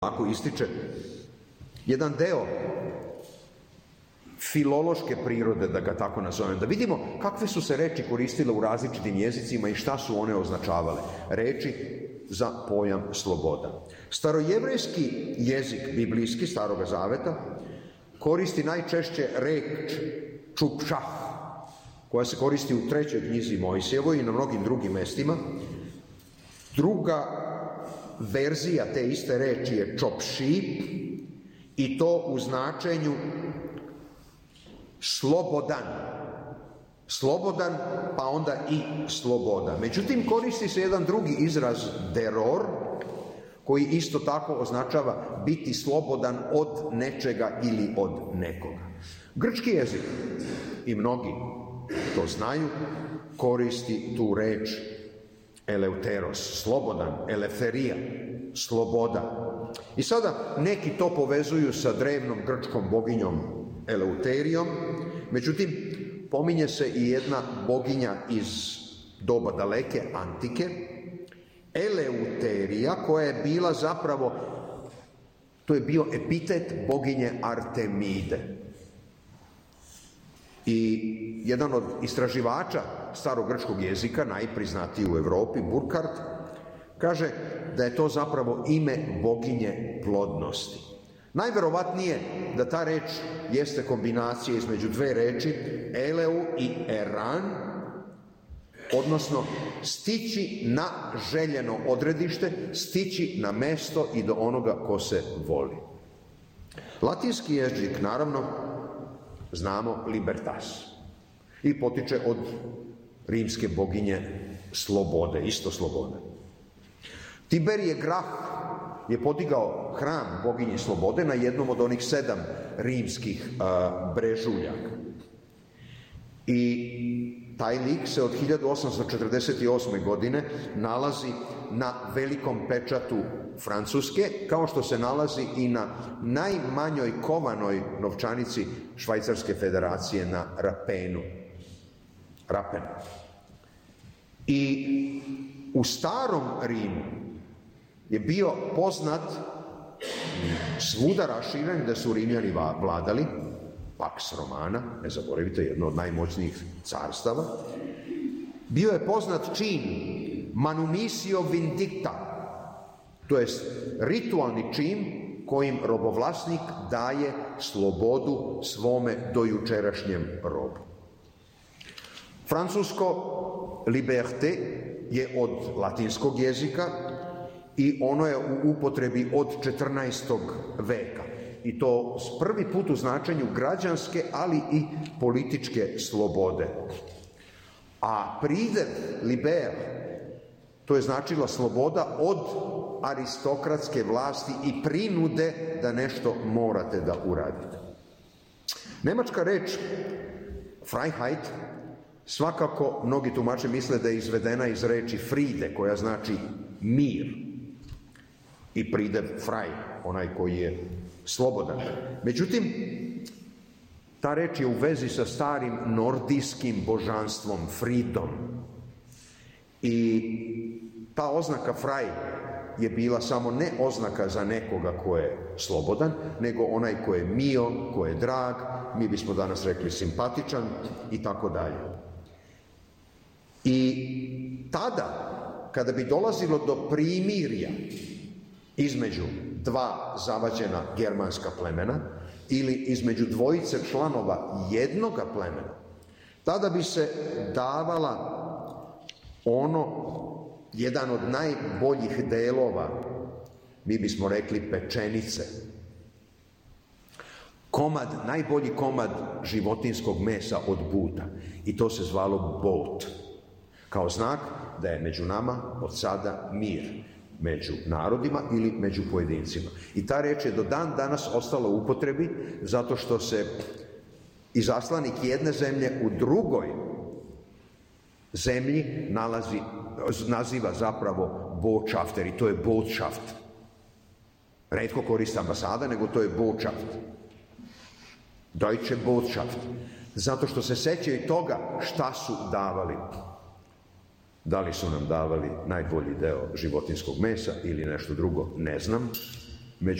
ako ističe jedan deo filološke prirode, da ga tako nazovem, da vidimo kakve su se reči koristile u različitim jezicima i šta su one označavale. Reči za pojam sloboda. Starojevrejski jezik, biblijski, Staroga zaveta, koristi najčešće reč čupšah, koja se koristi u 3. knjizi Mojsijevoj i na mnogim drugim mestima. Druga verzija te iste reči je čopši, i to u značenju slobodan. Slobodan, pa onda i sloboda. Međutim, koristi se jedan drugi izraz, deror, koji isto tako označava biti slobodan od nečega ili od nekoga. Grčki jezik, i mnogi to znaju, koristi tu reč eleuteros, slobodan, elefterija, sloboda. I sada neki to povezuju sa drevnom grčkom boginjom Eleuterijom, međutim, pominje se i jedna boginja iz doba daleke antike, Eleuterija, koja je bila zapravo, to je bio epitet boginje Artemide. I jedan od istraživača starogrčkog jezika, najpriznatiji u Evropi, Burkhardt, kaže da je to zapravo ime boginje plodnosti. Najverovatnije da ta reč jeste kombinacija između dve reči, eleu i eran, odnosno stići na željeno odredište, stići na mesto i do onoga ko se voli. Latinski jezik, naravno, znamo libertas i potiče od rimske boginje slobode, isto slobode. Tiberije Grah je podigao hram boginje slobode na jednom od onih 7 rimskih brežuljaka. I taj lik se od 1848. godine nalazi na velikom pečatu Francuske, kao što se nalazi i na najmanjoj kovanoj novčanici Švajcarske federacije na Rapenu. Rapen. I u starom Rimu je bio poznat, svuda raširen, da su Rimljani vladali, Pax Romana, ne zaboravite, jedno od najmoćnijih carstava. Bio je poznat čin manumisio vindicta, to jest ritualni čin kojim robovlasnik daje slobodu svome dojučerašnjem robu. Francusko liberté je od latinskog jezika i ono je u upotrebi od 14. veka. I to prvi put u značenju građanske, ali i političke slobode. A pridev liber, to je značila sloboda od aristokratske vlasti i prinude da nešto morate da uradite. Nemačka reč Freiheit, svakako mnogi tumači misle da je izvedena iz reči Friede, koja znači mir, i pridev frei, onaj koji je slobodan. Međutim, ta reč je u vezi sa starim nordijskim božanstvom Fridom. I ta oznaka frei je bila samo ne oznaka za nekoga ko je slobodan, nego onaj ko je mio, ko je drag, mi bismo danas rekli simpatičan i tako dalje. I tada, kada bi dolazilo do primirja između dva zavađena germanska plemena ili između dvojice članova jednoga plemena, tada bi se davala jedan od najboljih delova, mi bismo rekli pečenice, najbolji komad životinskog mesa od buta, i to se zvalo bot, kao znak da je među nama od sada mir, među narodima ili među pojedincima. I ta reč je do dan danas ostala u upotrebi, zato što se izaslanik jedne zemlje u drugoj zemlji naziva zapravo botschafter, i to je botschaft. Retko koriste ambasada, nego to je botschaft. Deutsche Botschaft. Zato što se sećaju toga šta su davali. Da li su nam davali najbolji deo životinskog mesa ili nešto drugo, ne znam.